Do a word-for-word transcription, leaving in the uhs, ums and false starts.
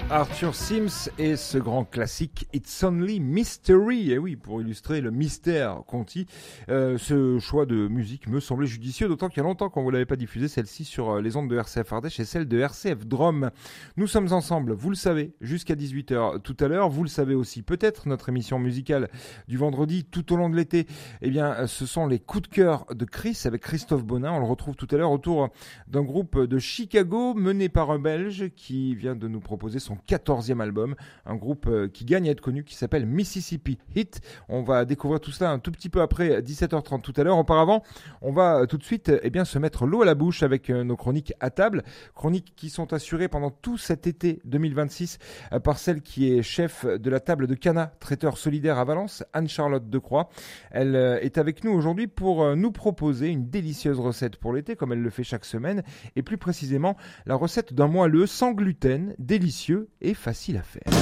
Arthur Sims et ce grand classique It's Only Mystery, et oui, pour illustrer le mystère Conti. Euh, ce choix de musique me semblait judicieux, d'autant qu'il y a longtemps qu'on ne vous l'avait pas diffusé, celle-ci sur les ondes de R C F Ardèche et celle de R C F Drôme. Nous sommes ensemble, vous le savez, jusqu'à dix-huit heures tout à l'heure. Vous le savez aussi peut-être, notre émission musicale du vendredi tout au long de l'été, eh bien, ce sont les coups de cœur de Chris avec Christophe Bonin. On le retrouve tout à l'heure autour d'un groupe de Chicago mené par un Belge qui vient de nous proposer son quatorzième album, un groupe qui gagne à être connu, qui s'appelle Mississippi Heat. On va découvrir tout cela un tout petit peu après dix-sept heures trente tout à l'heure. Auparavant, on va tout de suite eh bien, se mettre l'eau à la bouche avec nos chroniques à table, chroniques qui sont assurées pendant tout cet été deux mille vingt-six par celle qui est chef de la table de Cana, traiteur solidaire à Valence, Anne-Charlotte Decroix. Elle est avec nous aujourd'hui pour nous proposer une délicieuse recette pour l'été, comme elle le fait chaque semaine, et plus précisément la recette d'un moelleux sans gluten, délicieux et facile à faire.